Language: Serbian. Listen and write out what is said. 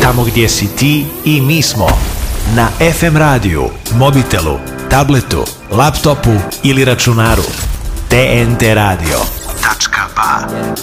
tamo gdje si ti i mi smo. Na FM radiju, mobitelu, tabletu, laptopu ili računaru. TNT Radio.